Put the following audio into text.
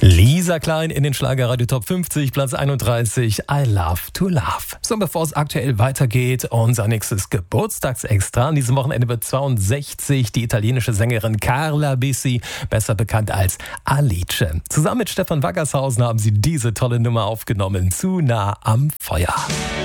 Lisa Klein in den Schlagerradio Top 50, Platz 31, I Love to Love. So, bevor es aktuell weitergeht, unser nächstes Geburtstagsextra. An diesem Wochenende wird 62 die italienische Sängerin Carla Bisi, besser bekannt als Alice. Zusammen mit Stefan Wackershausen haben sie diese tolle Nummer aufgenommen, Zu nah am Feuer.